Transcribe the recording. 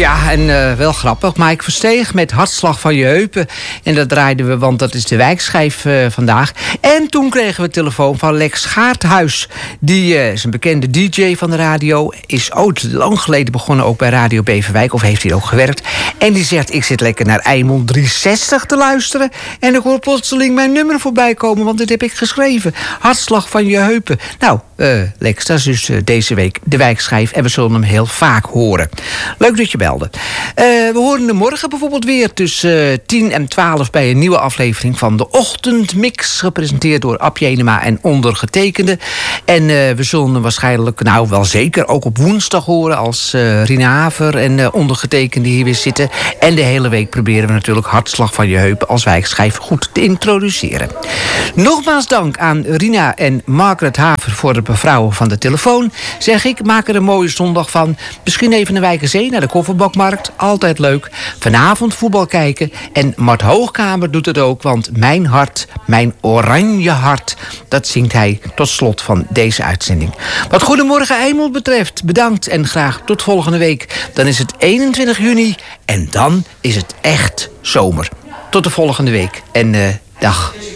Ja, en wel grappig. Mike Versteeg met Hartslag van je heupen. En dat draaiden we, want dat is de wijkschijf vandaag. En toen kregen we telefoon van Lex Gaarthuis. Die is een bekende DJ van de radio. Is ooit lang geleden begonnen ook bij Radio Beverwijk. Of heeft hij ook gewerkt. En die zegt, ik zit lekker naar Eimond 360 te luisteren. En ik hoor plotseling mijn nummer voorbij komen. Want dit heb ik geschreven. Hartslag van je heupen. Nou, Lex, dat is dus deze week de wijkschijf. En we zullen hem heel vaak horen. Leuk dat je belde. We horen hem morgen bijvoorbeeld weer tussen 10 en 12... bij een nieuwe aflevering van de Ochtendmix. Gepresenteerd door Ab Jenema en ondergetekende. En we zullen hem waarschijnlijk, nou wel zeker, ook op woensdag horen... als Rina Haver en ondergetekende hier weer zitten. En de hele week proberen we natuurlijk Hartslag van je heupen... als wijkschijf goed te introduceren. Nogmaals dank aan Rina en Margaret Haver... voor het bevrouwen van de telefoon. Zeg ik, maak er een mooie zondag van. Misschien even naar Wijkerzee, naar de Kofferbakmarkt. Altijd leuk. Vanavond voetbal kijken. En Mart Hoogkamer doet het ook, want mijn hart, mijn oranje hart... dat zingt hij tot slot van deze uitzending. Wat Goedemorgen Eimond betreft, bedankt en graag tot volgende week. Dan is het 21 juni en dan is het echt zomer. Tot de volgende week en dag.